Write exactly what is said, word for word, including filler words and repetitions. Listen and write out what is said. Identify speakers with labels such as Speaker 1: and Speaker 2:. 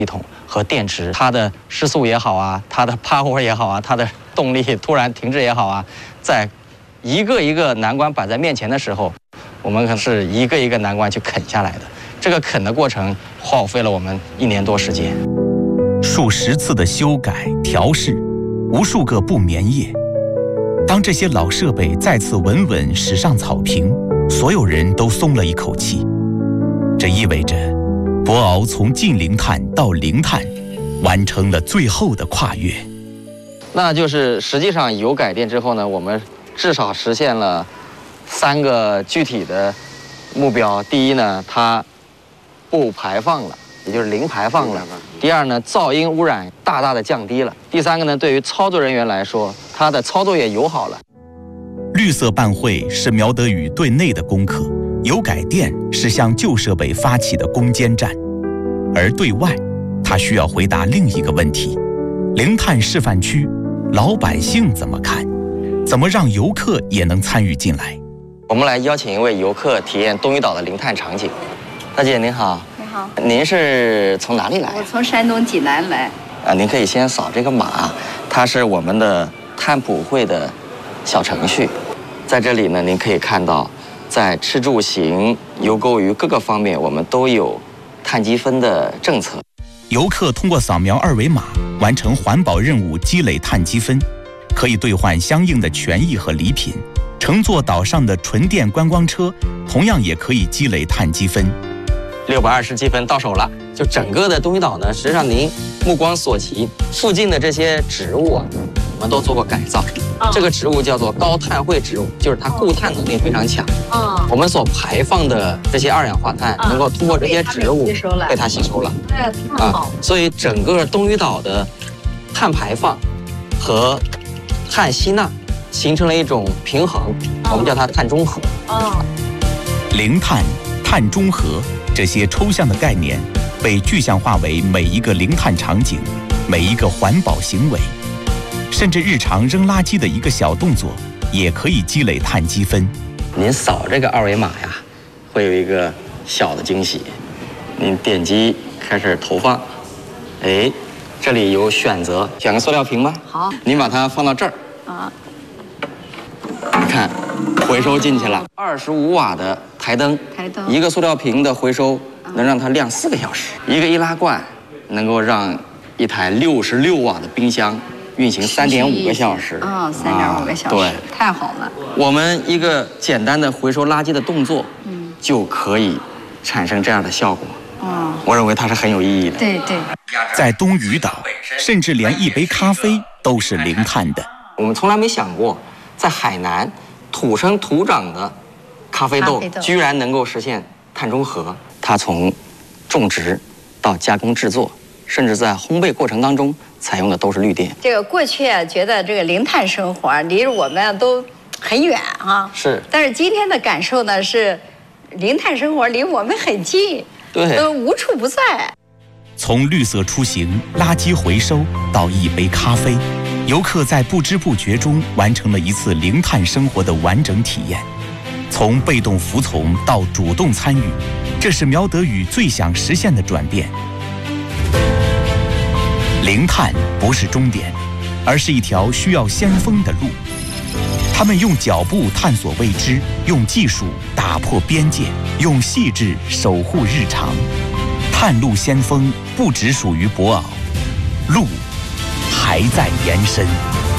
Speaker 1: 系统和电池，它的时速也好啊，它的 power 也好啊，它的动力突然停滞也好啊，在一个一个难关摆在面前的时候，我们可是一个一个难关去啃下来的。这个啃的过程耗费了我们一年多时间，
Speaker 2: 数十次的修改调试，无数个不眠夜。当这些老设备再次稳稳驶上草坪，所有人都松了一口气。这意味着博鳌从近零碳到零碳完成了最后的跨越。
Speaker 1: 那就是实际上油改电之后呢，我们至少实现了三个具体的目标。第一呢，它不排放了，也就是零排放了。第二呢，噪音污染大大的降低了。第三个呢，对于操作人员来说，它的操作也友好了。
Speaker 2: 绿色办会是苗德宇对内的攻克，油改电是向旧设备发起的攻坚战，而对外，他需要回答另一个问题：零碳示范区，老百姓怎么看？怎么让游客也能参与进来？
Speaker 1: 我们来邀请一位游客体验东屿岛的零碳场景。大姐您好。
Speaker 3: 你好。
Speaker 1: 您是从哪里来？
Speaker 3: 我从山东济南来。
Speaker 1: 啊，您可以先扫这个码，它是我们的碳普惠的小程序。在这里呢，您可以看到，在吃住行、游购娱各个方面，我们都有碳积分的政策。
Speaker 2: 游客通过扫描二维码完成环保任务，积累碳积分，可以兑换相应的权益和礼品。乘坐岛上的纯电观光车，同样也可以积累碳积分。
Speaker 1: 六百二十积分到手了。就整个的东屿岛呢，实际上您目光所及，附近的这些植物啊，我们都做过改造。哦、这个植物叫做高碳汇植物，就是它固碳能力非常强。哦、我们所排放的这些二氧化碳，能够通过这些植物被它吸收了。
Speaker 3: 哎，啊，
Speaker 1: 所以整个东屿岛的碳排放和碳吸纳形成了一种平衡，我们叫它碳中和。
Speaker 3: 哦，
Speaker 2: 零碳、碳中和这些抽象的概念，被具象化为每一个零碳场景，每一个环保行为，甚至日常扔垃圾的一个小动作，也可以积累碳积分。
Speaker 1: 您扫这个二维码呀，会有一个小的惊喜。您点击开始投放，哎，这里有选择，选个塑料瓶吧。
Speaker 3: 好，
Speaker 1: 您把它放到这儿。
Speaker 3: 啊，
Speaker 1: 你看，回收进去了。二十五瓦的台灯，
Speaker 3: 台灯
Speaker 1: 一个塑料瓶的回收能让它亮四个小时。一个易拉罐能够让一台六十六瓦的冰箱运行三点五个小时。
Speaker 3: 哦，三点五个小时，
Speaker 1: 对，
Speaker 3: 太好了。
Speaker 1: 我们一个简单的回收垃圾的动作，
Speaker 3: 嗯，
Speaker 1: 就可以产生这样的效果。
Speaker 3: 哦，
Speaker 1: 我认为它是很有意义的。
Speaker 3: 对对，
Speaker 2: 在东屿岛，甚至连一杯咖啡都是零碳的。
Speaker 1: 我们从来没想过，在海南土生土长的咖啡豆居然能够实现碳中和。它从种植到加工制作，甚至在烘焙过程当中采用的都是绿电。
Speaker 3: 这个过去啊，觉得这个零碳生活离我们都很远啊。
Speaker 1: 是。但
Speaker 3: 是今天的感受呢是，零碳生活离我们很近，
Speaker 1: 对，
Speaker 3: 都无处不在。
Speaker 2: 从绿色出行、垃圾回收到一杯咖啡，游客在不知不觉中完成了一次零碳生活的完整体验。从被动服从到主动参与，这是苗德宇最想实现的转变。零碳不是终点，而是一条需要先锋的路。他们用脚步探索未知，用技术打破边界，用细致守护日常。碳路先锋不只属于博鳌，路还在延伸。